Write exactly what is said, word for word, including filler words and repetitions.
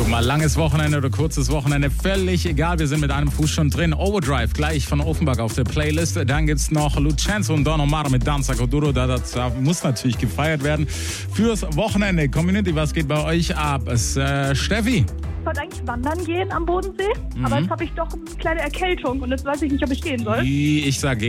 Mal langes Wochenende oder kurzes Wochenende, völlig egal. Wir sind mit einem Fuß schon drin. Overdrive gleich von Offenbach auf der Playlist. Dann gibt's noch Lucenzo und Don Omar mit Danza Kuduro. Da, das muss natürlich gefeiert werden. Fürs Wochenende. Community, was geht bei euch ab? Es, äh, Steffi? Ich wollte eigentlich wandern gehen am Bodensee, Mhm. aber jetzt habe ich doch eine kleine Erkältung und jetzt weiß ich nicht, ob ich gehen soll. Ich sage